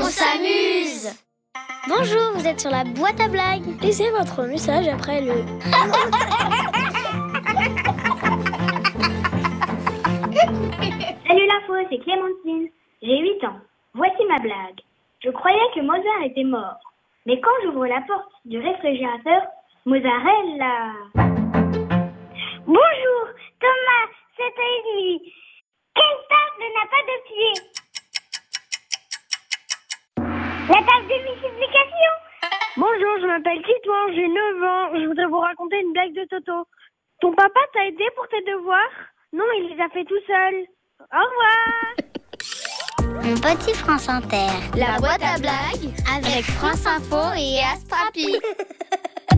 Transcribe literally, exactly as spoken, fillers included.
s'amuse. Bonjour, vous êtes sur la boîte à blagues. Laissez votre message après le... Salut l'info, c'est Clémentine. J'ai huit ans. Voici ma blague. Je croyais que Mozart était mort. Mais quand j'ouvre la porte du réfrigérateur, Mozzarella. Bonjour, Thomas, sept ans et demi. Quelle table n'a pas de pied? La table de multiplication. Bonjour, je m'appelle Titouan, j'ai neuf ans. Je voudrais vous raconter une blague de Toto. Ton papa t'a aidé pour tes devoirs? Non, il les a fait tout seul. Au revoir. Mon petit France Inter. La boîte à blagues Avec France Info et Astrapi.